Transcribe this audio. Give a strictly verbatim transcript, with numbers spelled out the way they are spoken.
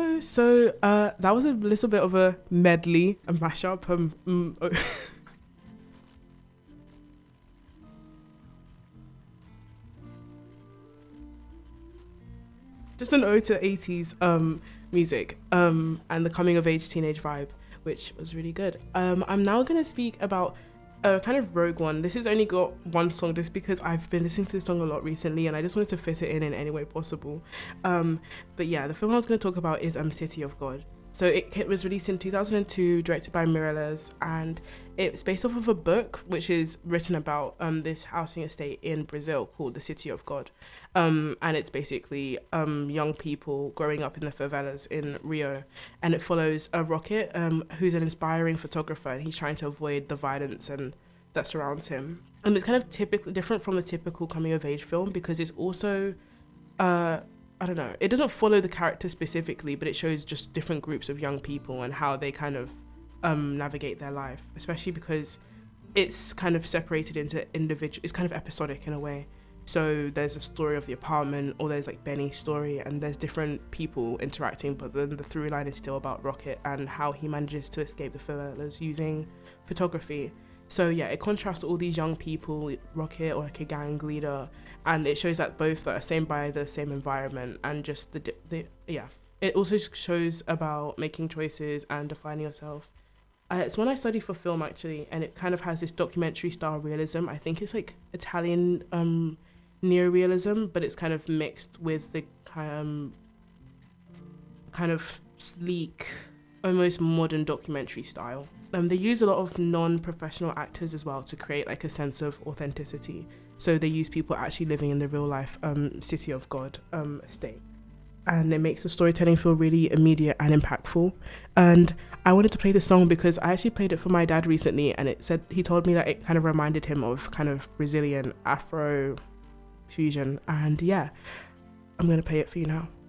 Hello. So uh, that was a little bit of a medley, a mashup. Um, mm, oh. Just an ode to eighties um, music um, and the coming of age teenage vibe, which was really good. Um, I'm now going to speak about a kind of rogue one. This has only got one song just because I've been listening to this song a lot recently and I just wanted to fit it in in any way possible. Um, but yeah, the film I was going to talk about is um, City of God. So it, it was released in two thousand two, directed by Mireles, and it's based off of a book which is written about um, this housing estate in Brazil called the City of God. Um, and it's basically um, young people growing up in the favelas in Rio. And it follows a Rocket um, who's an inspiring photographer, and he's trying to avoid the violence and that surrounds him. And it's kind of typically different from the typical coming of age film because it's also... Uh, I don't know, it doesn't follow the character specifically, but it shows just different groups of young people and how they kind of um, navigate their life, especially because it's kind of separated into individual, it's kind of episodic in a way. So there's a story of the apartment, or there's like Benny's story, and there's different people interacting, but then the through line is still about Rocket and how he manages to escape the favelas using photography. So yeah, it contrasts all these young people, Rocket or like a gang leader, and it shows that both are same by the same environment and just the, the yeah. It also shows about making choices and defining yourself. Uh, it's one I studied for film actually, and it kind of has this documentary style realism. I think it's like Italian um, neorealism, but it's kind of mixed with the um, kind of sleek, almost modern documentary style. Um, they use a lot of non-professional actors as well to create like a sense of authenticity. So they use people actually living in the real life um, City of God um, estate. And it makes the storytelling feel really immediate and impactful. And I wanted to play this song because I actually played it for my dad recently, and it said he told me that it kind of reminded him of kind of Brazilian Afro fusion. And yeah, I'm going to play it for you now.